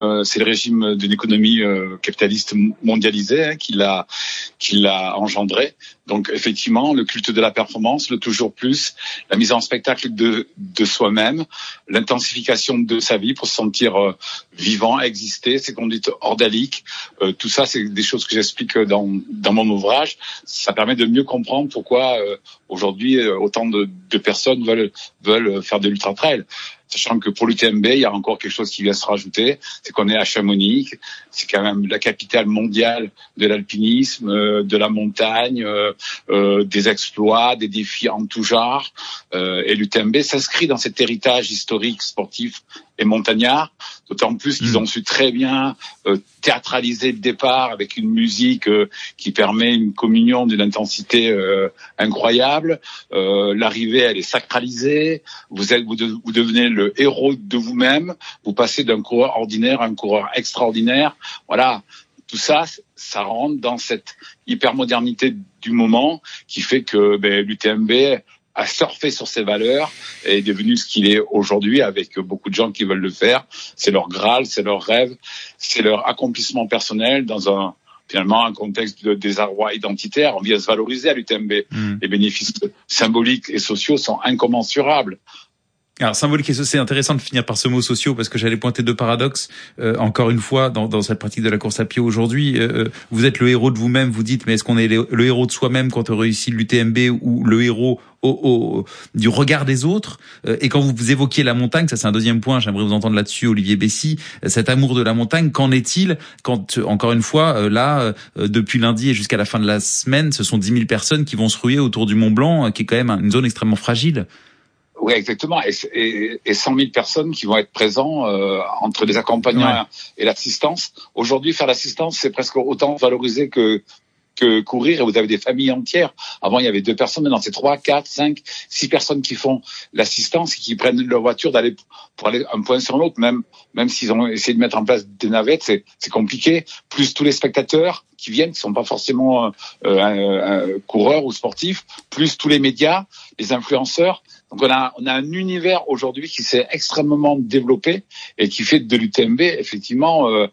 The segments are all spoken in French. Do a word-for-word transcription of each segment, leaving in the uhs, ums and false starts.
Euh, c'est le régime d'une économie euh, capitaliste mondialisée hein, qui l'a qui l'a engendré. Donc effectivement, le culte de la performance, le toujours plus, la mise en spectacle de de soi-même, l'intensification de sa vie pour se sentir euh, vivant, exister, ses conduites ordaliques, euh, tout ça, c'est des choses que j'explique dans dans mon ouvrage. Ça permet de mieux comprendre pourquoi euh, aujourd'hui euh, autant de, de personnes veulent veulent faire de l'ultra trail. Sachant que pour l'U T M B, il y a encore quelque chose qui vient se rajouter, c'est qu'on est à Chamonix, c'est quand même la capitale mondiale de l'alpinisme, euh, de la montagne, euh, euh, des exploits, des défis en tout genre. Euh, et l'U T M B s'inscrit dans cet héritage historique, sportif et montagnard, d'autant plus qu'ils ont su très bien euh, théâtraliser le départ avec une musique euh, qui permet une communion d'une intensité euh, incroyable. Euh, l'arrivée, elle est sacralisée. Vous êtes, vous, de, vous devenez le héros de vous-même. Vous passez d'un coureur ordinaire à un coureur extraordinaire. Voilà. Tout ça, ça rentre dans cette hypermodernité du moment qui fait que ben, l'U T M B a surfé sur ses valeurs et est devenu ce qu'il est aujourd'hui avec beaucoup de gens qui veulent le faire. C'est leur Graal, c'est leur rêve, c'est leur accomplissement personnel dans un finalement un contexte de désarroi identitaire. On vient se valoriser à l'U T M B. Mmh. Les bénéfices symboliques et sociaux sont incommensurables. Alors symbolique et c'est intéressant de finir par ce mot sociaux parce que j'allais pointer deux paradoxes euh, encore une fois dans, dans cette pratique de la course à pied aujourd'hui. Euh, vous êtes le héros de vous-même, vous dites, mais est-ce qu'on est le, le héros de soi-même quand on réussit l'U T M B ou le héros au, au, du regard des autres? euh, Et quand vous évoquiez la montagne, ça c'est un deuxième point, j'aimerais vous entendre là-dessus, Olivier Bessy, cet amour de la montagne, qu'en est-il quand, encore une fois, euh, là, euh, depuis lundi et jusqu'à la fin de la semaine, ce sont dix mille personnes qui vont se ruer autour du Mont Blanc, euh, qui est quand même une zone extrêmement fragile? Oui, exactement. Et, et, et cent mille personnes qui vont être présents euh, entre les accompagnants ouais. et l'assistance. Aujourd'hui, faire l'assistance, c'est presque autant valorisé que que courir. Et vous avez des familles entières. Avant, il y avait deux personnes. Maintenant, c'est trois, quatre, cinq, six personnes qui font l'assistance et qui prennent leur voiture d'aller pour aller un point sur l'autre. Même même s'ils ont essayé de mettre en place des navettes, c'est c'est compliqué. Plus tous les spectateurs qui viennent, qui sont pas forcément euh, un, un coureurs ou sportifs. Plus tous les médias, les influenceurs. Donc on a on a un univers aujourd'hui qui s'est extrêmement développé et qui fait de l'U T M B effectivement euh,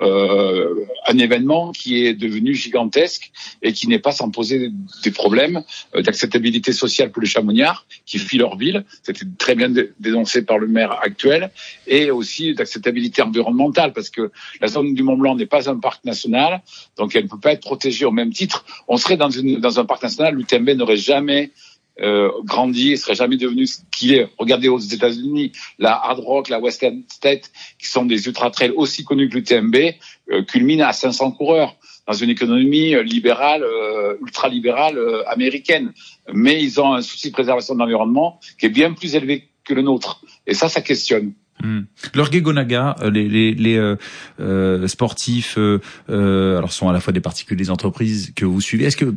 euh, un événement qui est devenu gigantesque et qui n'est pas sans poser des problèmes d'acceptabilité sociale pour les Chamonniards qui fuient leur ville. C'était très bien dénoncé par le maire actuel, et aussi d'acceptabilité environnementale parce que la zone du Mont Blanc n'est pas un parc national, donc elle ne peut pas être protégée au même titre. On serait dans une dans un parc national, l'U T M B n'aurait jamais Euh, grandi, il serait jamais devenu ce qu'il est. Regardez aux États-Unis, la Hard Rock, la Western State, qui sont des ultra trails aussi connus que l'U T M B, euh, culminent à cinq cents coureurs dans une économie libérale, euh, ultra libérale euh, américaine. Mais ils ont un souci de préservation de l'environnement qui est bien plus élevé que le nôtre. Et ça, ça questionne. Mmh. Lorgué Gonaga, les, les, les euh, euh, sportifs, euh, euh, alors sont à la fois des particuliers, des entreprises que vous suivez. Est-ce que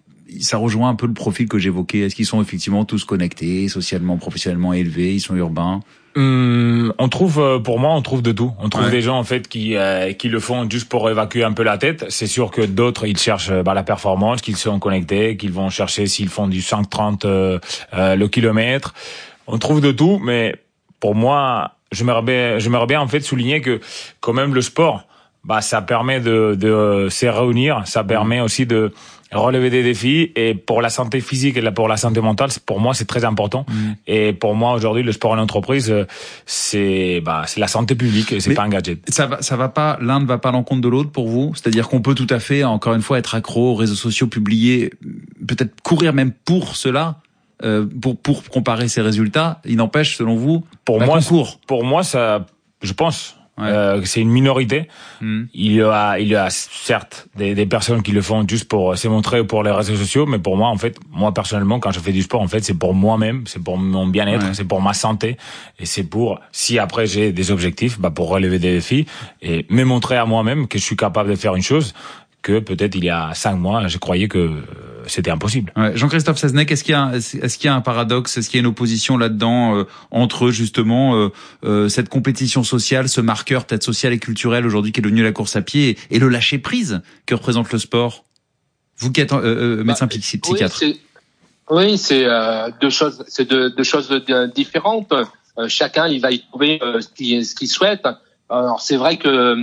ça rejoint un peu le profil que j'évoquais? Est-ce qu'ils sont effectivement tous connectés, socialement, professionnellement élevés, ils sont urbains? Hum, on trouve, pour moi, on trouve de tout. On trouve ouais. des gens en fait qui euh, qui le font juste pour évacuer un peu la tête. C'est sûr que d'autres ils cherchent bah, la performance, qu'ils sont connectés, qu'ils vont chercher s'ils font du cinq trente euh, euh, le kilomètre. On trouve de tout, mais pour moi, j'aimerais bien, j'aimerais bien en fait souligner que quand même le sport, bah ça permet de de se réunir, ça permet aussi de relever des défis, et pour la santé physique et pour la santé mentale, pour moi c'est très important. Mmh. Et pour moi aujourd'hui le sport en entreprise c'est bah c'est la santé publique et c'est Mais pas un gadget. Ça va ça va pas, l'un ne va pas à l'encontre de l'autre pour vous? C'est-à-dire qu'on peut tout à fait encore une fois être accro aux réseaux sociaux, publier, peut-être courir même pour cela, euh, pour pour comparer ses résultats. Il n'empêche selon vous pour bah, moi concours. Pour moi ça je pense Ouais. Euh, c'est une minorité. Mmh. Il y a, il y a certes des, des personnes qui le font juste pour se montrer ou pour les réseaux sociaux, mais pour moi, en fait, moi personnellement, quand je fais du sport, en fait, c'est pour moi-même, c'est pour mon bien-être, ouais. c'est pour ma santé, et c'est pour, si après j'ai des objectifs, bah pour relever des défis et me montrer à moi-même que je suis capable de faire une chose que peut-être il y a cinq mois, je croyais que c'était impossible. Ouais. Jean-Christophe Seznec, est-ce qu'il y a, est-ce qu'il y a un paradoxe, est-ce qu'il y a une opposition là-dedans euh, entre justement euh, euh, cette compétition sociale, ce marqueur peut-être social et culturel aujourd'hui qui est devenu la course à pied, et, et le lâcher prise que représente le sport? Vous qui êtes euh, euh, médecin bah, psychiatre. Oui, c'est, oui, c'est euh, deux choses, c'est deux, deux choses différentes. Euh, chacun, il va y trouver euh, ce qu'il, ce qu'il souhaite. Alors c'est vrai que